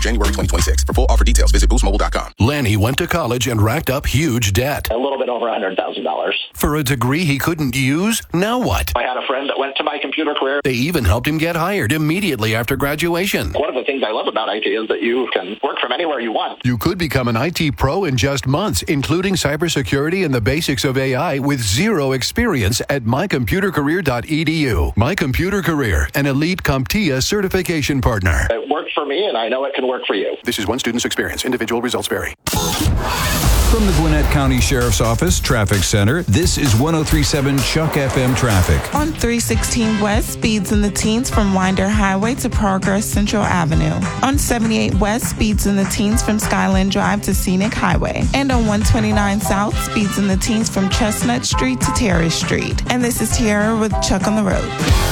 January 2026. For full offer details, visit boostmobile.com. Lanny went to college and racked up huge debt. A little bit over $100,000. For a degree he couldn't use? Now what? I had a friend that went to My Computer Career. They even helped him get hired immediately after graduation. One of the things I love about IT is that you can work from anywhere you want. You could become an IT pro in just months, including cybersecurity and the basics of AI with zero experience at mycomputercareer.edu. My Computer Career, an elite CompTIA certification partner. It worked for me, and I know it can work for you. This is one student's experience. Individual results vary. From the Gwinnett County Sheriff's Office Traffic Center, this is 103.7 Chuck FM Traffic. On 316 West, speeds in the teens from Winder Highway to Progress Central Avenue. On 78 West, speeds in the teens from Skyland Drive to Scenic Highway. And on 129 South, speeds in the teens from Chestnut Street to Terrace Street. And this is Tiara with Chuck on the Road.